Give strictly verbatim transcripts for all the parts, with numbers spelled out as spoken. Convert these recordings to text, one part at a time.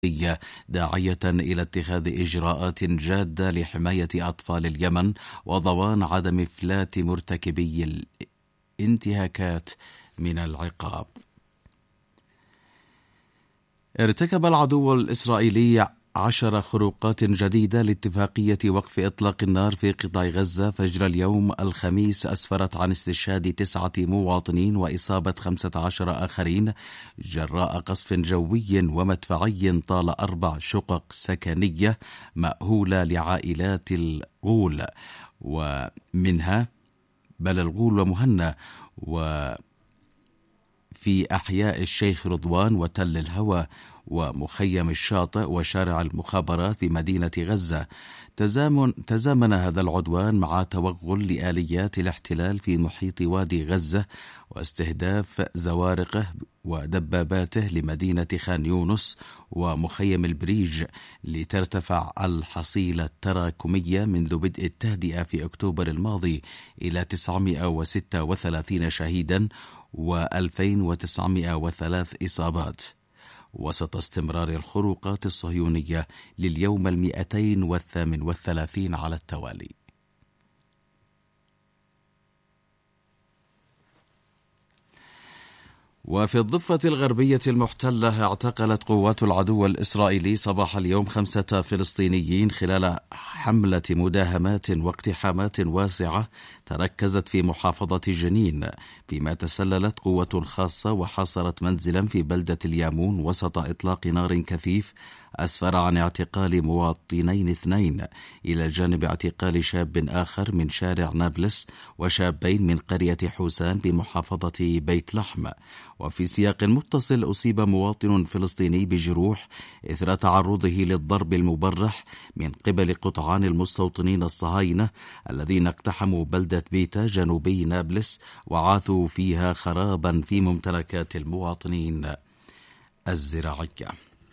داعية إلى اتخاذ إجراءات جادة لحماية أطفال اليمن وضمان عدم إفلات مرتكبي الانتهاكات من العقاب. ارتكب العدو الإسرائيلي عشر خروقات جديدة لاتفاقية وقف إطلاق النار في قطاع غزة فجر اليوم الخميس أسفرت عن استشهاد تسعة مواطنين وإصابة خمسة عشر آخرين جراء قصف جوي ومدفعي طال أربع شقق سكنية مأهولة لعائلات الغول ومنها بل الغول ومهنا وفي أحياء الشيخ رضوان وتل الهوى ومخيم الشاطئ وشارع المخابرات في مدينة غزة. تزامن, تزامن هذا العدوان مع توغل لآليات الاحتلال في محيط وادي غزة واستهداف زوارقه ودباباته لمدينة خان يونس ومخيم البريج لترتفع الحصيلة التراكمية منذ بدء التهدئة في أكتوبر الماضي إلى تسعمائة وستة وثلاثين شهيدا وألفين وتسعمائة وثلاث إصابات، وسط استمرار الخروقات الصهيونية لليوم المئتين والثامن والثلاثين على التوالي. وفي الضفة الغربية المحتلة اعتقلت قوات العدو الإسرائيلي صباح اليوم خمسة فلسطينيين خلال حملة مداهمات واقتحامات واسعة تركزت في محافظة جنين، فيما تسللت قوة خاصة وحاصرت منزلا في بلدة اليامون وسط إطلاق نار كثيف أسفر عن اعتقال مواطنين اثنين إلى جانب اعتقال شاب آخر من شارع نابلس وشابين من قرية حوسان بمحافظة بيت لحم. وفي سياق متصل أصيب مواطن فلسطيني بجروح إثر تعرضه للضرب المبرح من قبل قطعان المستوطنين الصهاينة الذين اقتحموا بلدة بيتا جنوبي نابلس وعاثوا فيها خرابا في ممتلكات المواطنين الزراعية.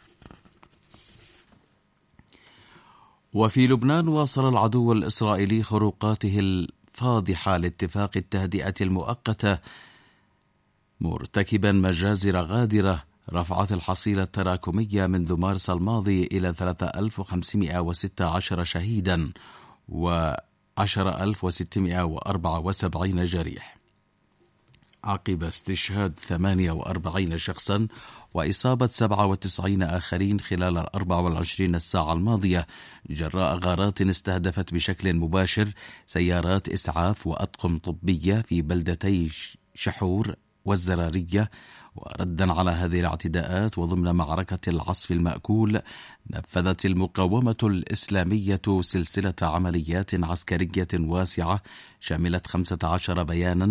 وفي لبنان واصل العدو الإسرائيلي خروقاته الفاضحة لاتفاق التهدئة المؤقتة مرتكبا مجازر غادرة رفعت الحصيلة التراكمية منذ مارس الماضي إلى ثلاثة آلاف وخمسمائة وستة عشر شهيدا وعشرة آلاف وستمائة وأربعة وسبعين جريح، عقب استشهاد ثمانية وأربعين شخصا وإصابة سبعة وتسعين آخرين خلال الأربع والعشرين الساعة الماضية جراء غارات استهدفت بشكل مباشر سيارات إسعاف وأطقم طبية في بلدتي شحور والزرارية. وردا على هذه الاعتداءات وضمن معركة العصف المأكول نفذت المقاومة الإسلامية سلسلة عمليات عسكرية واسعة شملت خمسة عشر بيانا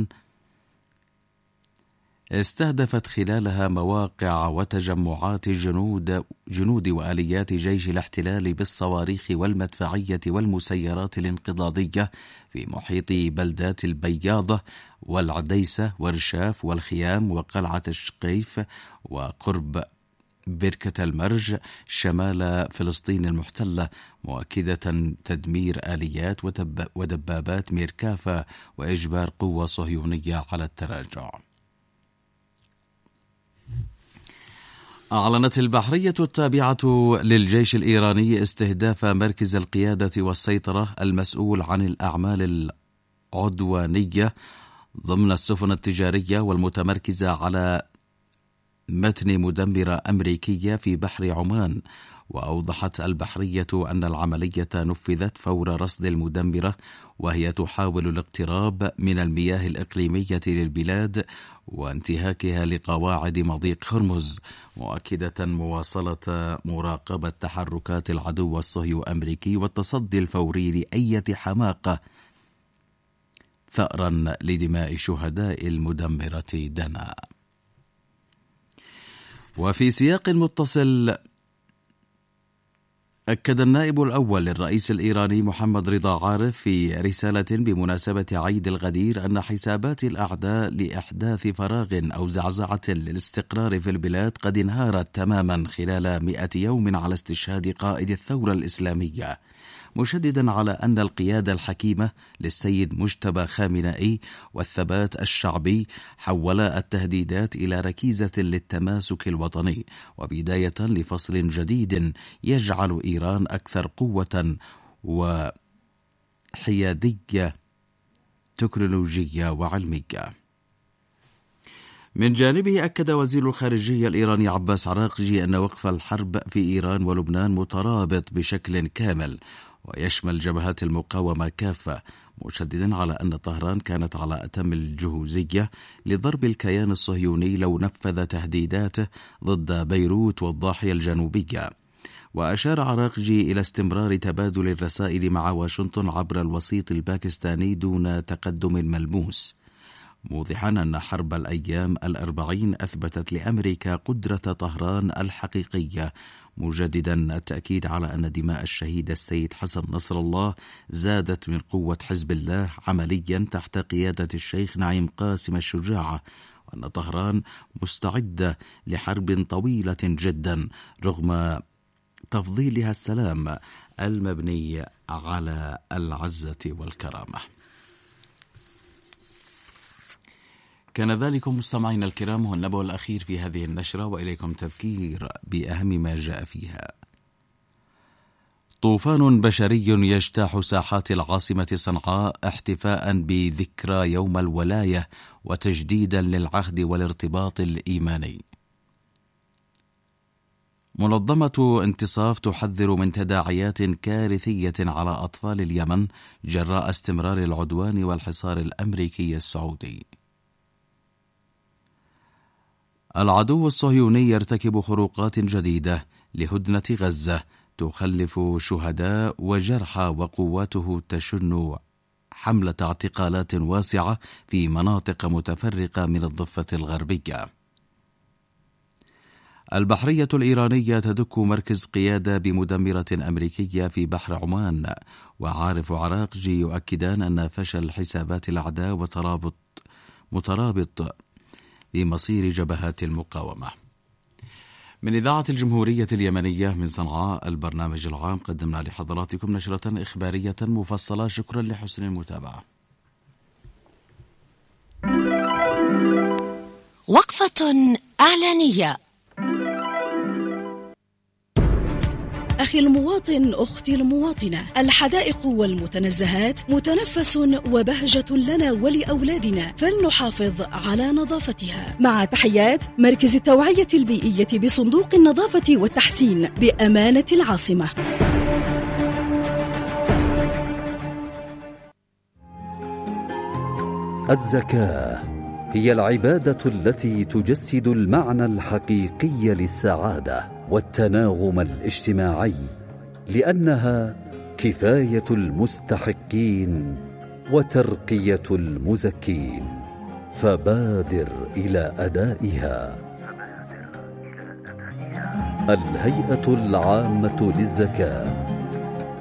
استهدفت خلالها مواقع وتجمعات جنود, جنود وآليات جيش الاحتلال بالصواريخ والمدفعية والمسيرات الانقضاضية في محيط بلدات البياضة والعديسة ورشاف والخيام وقلعة الشقيف وقرب بركة المرج شمال فلسطين المحتلة، مؤكدة تدمير آليات ودبابات ميركافا وإجبار قوة صهيونية على التراجع. أعلنت البحرية التابعة للجيش الإيراني استهداف مركز القيادة والسيطرة المسؤول عن الأعمال العدوانية ضمن السفن التجارية والمتمركزة على متن مدمرة أمريكية في بحر عمان. وأوضحت البحرية أن العملية نفذت فور رصد المدمرة وهي تحاول الاقتراب من المياه الإقليمية للبلاد وانتهاكها لقواعد مضيق هرمز، مؤكدة مواصلة مراقبة تحركات العدو الصهيوني الأمريكي والتصدي الفوري لأي حماقة ثأرا لدماء شهداء المدمرة دنا. وفي سياق متصل أكد النائب الأول للرئيس الإيراني محمد رضا عارف في رسالة بمناسبة عيد الغدير أن حسابات الأعداء لإحداث فراغ أو زعزعة للاستقرار في البلاد قد انهارت تماما خلال مئة يوم على استشهاد قائد الثورة الإسلامية، مشددا على أن القيادة الحكيمة للسيد مجتبى خامنئي والثبات الشعبي حولا التهديدات إلى ركيزة للتماسك الوطني وبداية لفصل جديد يجعل إيران أكثر قوة وحيادية تكنولوجية وعلمية. من جانبه أكد وزير الخارجية الإيراني عباس عراقجي أن وقف الحرب في إيران ولبنان مترابط بشكل كامل ويشمل جبهات المقاومة كافة، مشددا على أن طهران كانت على أتم الجهوزية لضرب الكيان الصهيوني لو نفذ تهديداته ضد بيروت والضاحية الجنوبية. وأشار عراقجي إلى استمرار تبادل الرسائل مع واشنطن عبر الوسيط الباكستاني دون تقدم ملموس، موضحا أن حرب الأيام الأربعين أثبتت لأمريكا قدرة طهران الحقيقية، مجددا التأكيد على أن دماء الشهيد السيد حسن نصر الله زادت من قوة حزب الله عمليا تحت قيادة الشيخ نعيم قاسم الشجاع، وأن طهران مستعدة لحرب طويلة جدا رغم تفضيلها السلام المبني على العزة والكرامة. كان ذلكم مستمعينا الكرام هو النبأ الأخير في هذه النشرة، وإليكم تذكير بأهم ما جاء فيها. طوفان بشري يجتاح ساحات العاصمة صنعاء احتفاء بذكرى يوم الولاية وتجديدا للعهد والارتباط الإيماني. منظمة انتصاف تحذر من تداعيات كارثية على أطفال اليمن جراء استمرار العدوان والحصار الأمريكي السعودي. العدو الصهيوني يرتكب خروقات جديدة لهدنة غزة تخلف شهداء وجرحى، وقواته تشن حملة اعتقالات واسعة في مناطق متفرقة من الضفة الغربية. البحرية الإيرانية تدك مركز قيادة بمدمرة أمريكية في بحر عمان، وعارف عراقجي يؤكدان أن فشل حسابات الأعداء وترابط مترابط بمصير جبهات المقاومة. من إذاعة الجمهورية اليمنية من صنعاء البرنامج العام، قدمنا لحضراتكم نشرة إخبارية مفصلة. شكرا لحسن المتابعة. وقفة إعلانية. أخي المواطن، أختي المواطنة، الحدائق والمتنزهات متنفس وبهجة لنا ولأولادنا، فلنحافظ على نظافتها. مع تحيات مركز التوعية البيئية بصندوق النظافة والتحسين بأمانة العاصمة. الزكاة هي العبادة التي تجسد المعنى الحقيقي للسعادة والتناغم الاجتماعي، لأنها كفاية المستحقين وترقية المزكين، فبادر إلى أدائها. الهيئة العامة للزكاة.